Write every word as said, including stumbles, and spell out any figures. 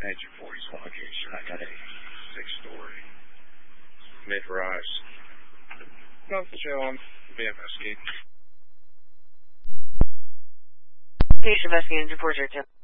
Agent forty-one location. I got a six-story mid-rise. Go to jail on being investigated. Patient investigated, report your